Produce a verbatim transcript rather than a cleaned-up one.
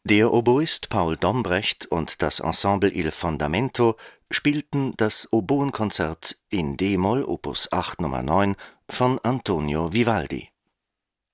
Der Oboist Paul Dombrecht und das Ensemble Il Fondamento spielten das Oboenkonzert in d-Moll op. acht Nummer neun von Antonio Vivaldi